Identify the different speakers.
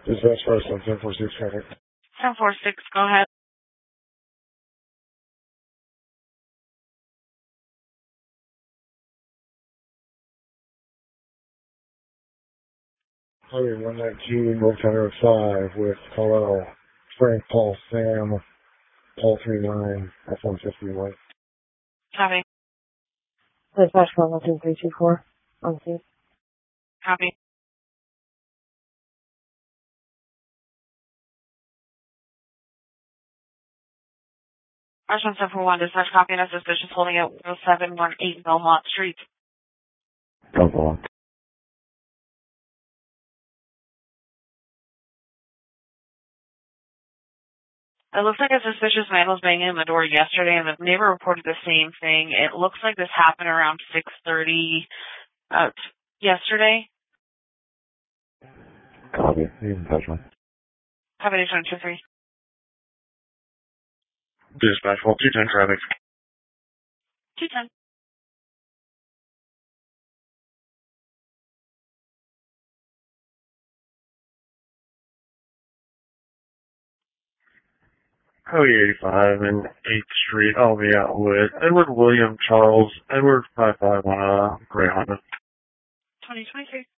Speaker 1: Dispatch first on 1046 traffic.
Speaker 2: 1046, go ahead.
Speaker 1: Highway 119, North County 5 with Colorado, Frank, Paul, Sam, Paul 39, F-151.
Speaker 2: Copy.
Speaker 3: Dispatch 12324 on scene.
Speaker 2: Copy. Russian 741, dispatch copy and a suspicious holding at 0718 Belmont Street.
Speaker 1: Double.
Speaker 2: It looks like a suspicious man was banging in the door yesterday, and the neighbor reported the same thing. It looks like this happened around 6:30 yesterday.
Speaker 1: Copy. You can touch me.
Speaker 2: Copy 823.
Speaker 1: Dispatch 210 traffic.
Speaker 2: 210.
Speaker 1: Highway 85 and 8th Street. I'll be out with Edward William Charles Edward 55 on a gray Honda.
Speaker 2: 2023.